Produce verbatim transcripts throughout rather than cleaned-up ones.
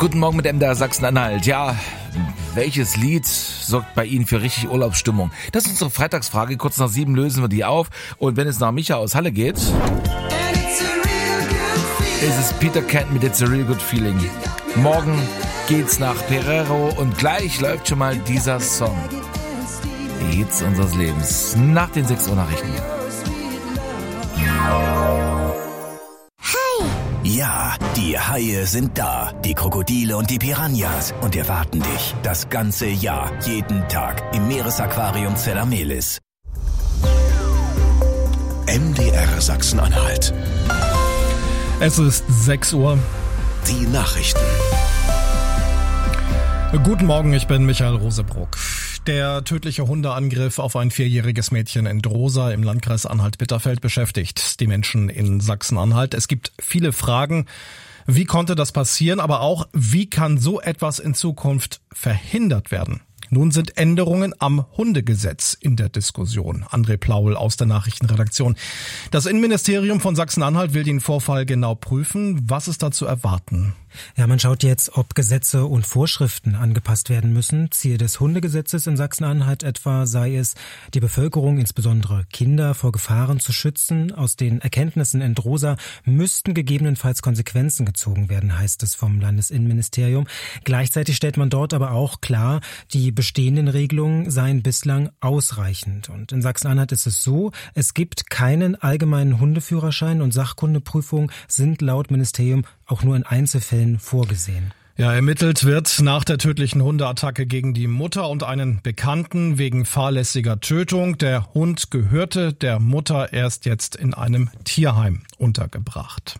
Guten Morgen mit M D R Sachsen-Anhalt. Ja, welches Lied sorgt bei Ihnen für richtig Urlaubsstimmung? Das ist unsere Freitagsfrage. Kurz nach sieben lösen wir die auf. Und wenn es nach Micha aus Halle geht, ist es Peter Kent mit It's a Real Good Feeling. Morgen geht's nach Perero und gleich läuft schon mal dieser Song. Die Hits unseres Lebens. Nach den sechs Uhr Nachrichten. Ja, die Haie sind da, die Krokodile und die Piranhas und erwarten dich das ganze Jahr, jeden Tag im Meeresaquarium Zelamelis. M D R Sachsen-Anhalt. Es ist sechs Uhr. Die Nachrichten. Guten Morgen, ich bin Michael Rosebruck. Der tödliche Hundeangriff auf ein vierjähriges Mädchen in Drosa im Landkreis Anhalt-Bitterfeld beschäftigt die Menschen in Sachsen-Anhalt. Es gibt viele Fragen. Wie konnte das passieren? Aber auch, wie kann so etwas in Zukunft verhindert werden? Nun sind Änderungen am Hundegesetz in der Diskussion. André Plaul aus der Nachrichtenredaktion. Das Innenministerium von Sachsen-Anhalt will den Vorfall genau prüfen. Was ist da zu erwarten? Ja, man schaut jetzt, ob Gesetze und Vorschriften angepasst werden müssen. Ziel des Hundegesetzes in Sachsen-Anhalt etwa sei es, die Bevölkerung, insbesondere Kinder, vor Gefahren zu schützen. Aus den Erkenntnissen in Drosa müssten gegebenenfalls Konsequenzen gezogen werden, heißt es vom Landesinnenministerium. Gleichzeitig stellt man dort aber auch klar, die bestehenden Regelungen seien bislang ausreichend. Und in Sachsen-Anhalt ist es so, es gibt keinen allgemeinen Hundeführerschein und Sachkundeprüfungen sind laut Ministerium auch nur in Einzelfällen vorgesehen. Ja, ermittelt wird nach der tödlichen Hundeattacke gegen die Mutter und einen Bekannten wegen fahrlässiger Tötung. Der Hund gehörte der Mutter, erst jetzt in einem Tierheim untergebracht.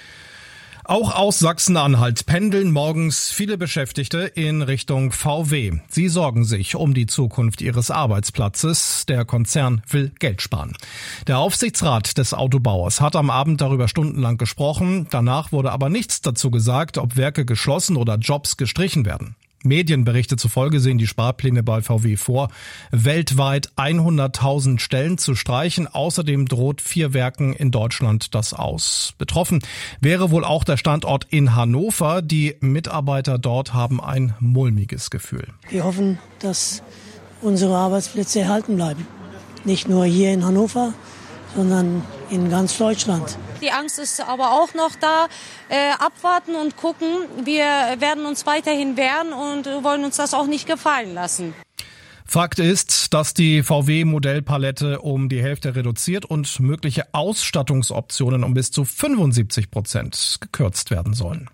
Auch aus Sachsen-Anhalt pendeln morgens viele Beschäftigte in Richtung V W. Sie sorgen sich um die Zukunft ihres Arbeitsplatzes. Der Konzern will Geld sparen. Der Aufsichtsrat des Autobauers hat am Abend darüber stundenlang gesprochen. Danach wurde aber nichts dazu gesagt, ob Werke geschlossen oder Jobs gestrichen werden. Medienberichte zufolge sehen die Sparpläne bei V W vor, weltweit hunderttausend Stellen zu streichen. Außerdem droht vier Werken in Deutschland das aus. Betroffen wäre wohl auch der Standort in Hannover. Die Mitarbeiter dort haben ein mulmiges Gefühl. Wir hoffen, dass unsere Arbeitsplätze erhalten bleiben. Nicht nur hier in Hannover, sondern in ganz Deutschland. Die Angst ist aber auch noch da. Äh, abwarten und gucken. Wir werden uns weiterhin wehren und wollen uns das auch nicht gefallen lassen. Fakt ist, dass die V W-Modellpalette um die Hälfte reduziert und mögliche Ausstattungsoptionen um bis zu fünfundsiebzig Prozent gekürzt werden sollen.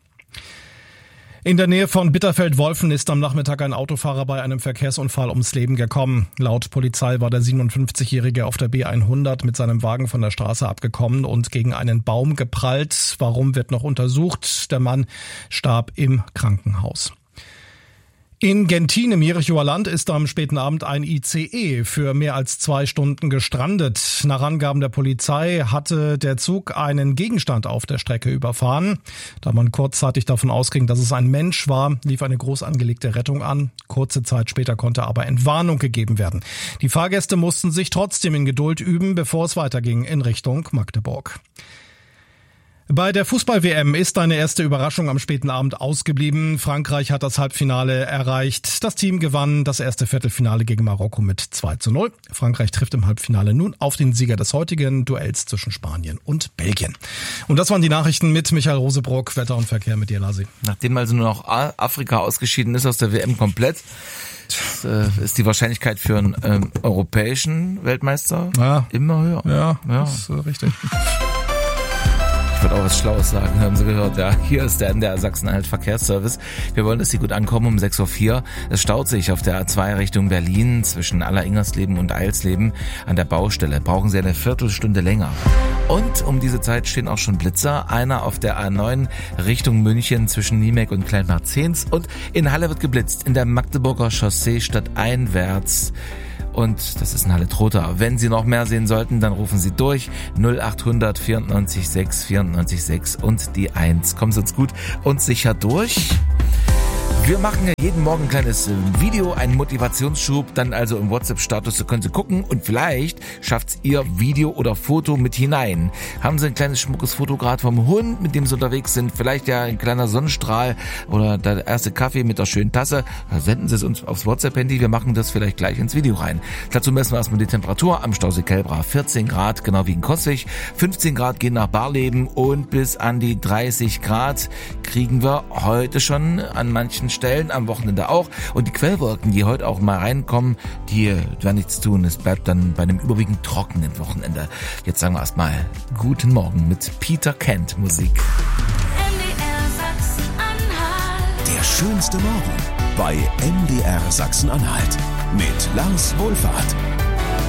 In der Nähe von Bitterfeld-Wolfen ist am Nachmittag ein Autofahrer bei einem Verkehrsunfall ums Leben gekommen. Laut Polizei war der siebenundfünfzigjährige auf der B hundert mit seinem Wagen von der Straße abgekommen und gegen einen Baum geprallt. Warum, wird noch untersucht. Der Mann starb im Krankenhaus. In Gentin im Jerichower Land ist am späten Abend ein I C E für mehr als zwei Stunden gestrandet. Nach Angaben der Polizei hatte der Zug einen Gegenstand auf der Strecke überfahren. Da man kurzzeitig davon ausging, dass es ein Mensch war, lief eine groß angelegte Rettung an. Kurze Zeit später konnte aber Entwarnung gegeben werden. Die Fahrgäste mussten sich trotzdem in Geduld üben, bevor es weiterging in Richtung Magdeburg. Bei der Fußball-W M ist eine erste Überraschung am späten Abend ausgeblieben. Frankreich hat das Halbfinale erreicht. Das Team gewann das erste Viertelfinale gegen Marokko mit zwei zu null. Frankreich trifft im Halbfinale nun auf den Sieger des heutigen Duells zwischen Spanien und Belgien. Und das waren die Nachrichten mit Michael Rosebruck. Wetter und Verkehr mit dir, Lasi. Nachdem also nur noch Afrika ausgeschieden ist aus der W M komplett, ist die Wahrscheinlichkeit für einen ähm, europäischen Weltmeister ja. immer höher. Ja, ja. Das ist richtig. Ich würde auch was Schlaues sagen, haben Sie gehört. Ja, hier ist der M D R Sachsen-Anhalt Verkehrsservice. Wir wollen, dass Sie gut ankommen um sechs Uhr vier. Es staut sich auf der A zwei Richtung Berlin zwischen Aller-Ingersleben und Eilsleben an der Baustelle. Brauchen Sie eine Viertelstunde länger. Und um diese Zeit stehen auch schon Blitzer. Einer auf der A neun Richtung München zwischen Niemek und Kleinmarzens. Und in Halle wird geblitzt. In der Magdeburger Chaussee stadteinwärts. Und das ist in Halle-Trotha. Wenn Sie noch mehr sehen sollten, dann rufen Sie durch null achthundert vierundneunzig sechs vierundneunzig sechs und die eins. Kommen Sie uns gut und sicher durch. Wir machen ja jeden Morgen ein kleines Video, einen Motivationsschub, dann also im WhatsApp-Status, so können Sie gucken und vielleicht schafft's Ihr Video oder Foto mit hinein. Haben Sie ein kleines schmuckes Foto gerade vom Hund, mit dem Sie unterwegs sind, vielleicht ja ein kleiner Sonnenstrahl oder der erste Kaffee mit der schönen Tasse, dann senden Sie es uns aufs WhatsApp-Handy, wir machen das vielleicht gleich ins Video rein. Dazu messen wir erstmal die Temperatur am Stausee Kelbra, vierzehn Grad, genau wie in Coswig, fünfzehn Grad gehen nach Barleben und bis an die dreißig Grad kriegen wir heute schon an manchen Stellen, am Wochenende auch. Und die Quellwolken, die heute auch mal reinkommen, die werden nichts tun. Es bleibt dann bei einem überwiegend trockenen Wochenende. Jetzt sagen wir erstmal guten Morgen mit Peter Kent Musik. M D R Sachsen-Anhalt. Der schönste Morgen bei M D R Sachsen-Anhalt mit Lars Wohlfahrt.